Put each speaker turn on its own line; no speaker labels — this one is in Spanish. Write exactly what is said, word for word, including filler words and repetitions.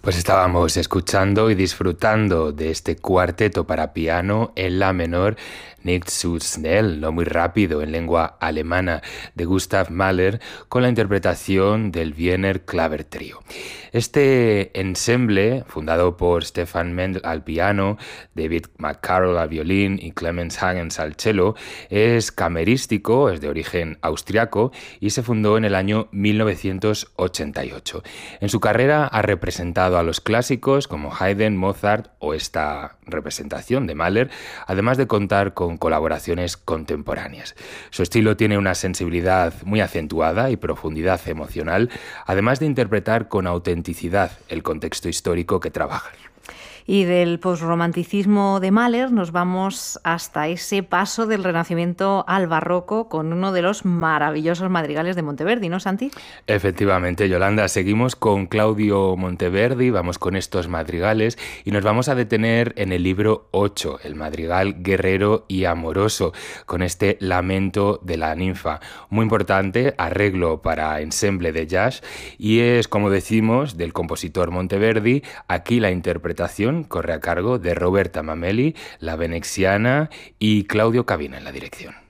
Pues estábamos escuchando y disfrutando de este cuarteto para piano en la menor, Nicht zu schnell, no muy rápido, en lengua alemana, de Gustav Mahler, con la interpretación del Wiener Klaver Trio. Este ensemble, fundado por Stefan Mendel al piano, David McCarroll al violín y Clemens Hagens al cello, es camerístico, es de origen austriaco y se fundó en el año mil novecientos ochenta y ocho. En su carrera ha representado a los clásicos como Haydn, Mozart o esta representación de Mahler, además de contar con colaboraciones contemporáneas. Su estilo tiene una sensibilidad muy acentuada y profundidad emocional, además de interpretar con autenticidad el contexto histórico que trabaja.
Y del posromanticismo de Mahler nos vamos hasta ese paso del Renacimiento al Barroco con uno de los maravillosos madrigales de Monteverdi, ¿no, Santi?
Efectivamente, Yolanda, seguimos con Claudio Monteverdi, vamos con estos madrigales y nos vamos a detener en el libro ocho, el madrigal guerrero y amoroso, con este lamento de la ninfa. Muy importante, arreglo para ensemble de jazz y es, como decimos, del compositor Monteverdi. Aquí la interpretación corre a cargo de Roberta Mameli, la veneziana, y Claudio Cabina en la dirección.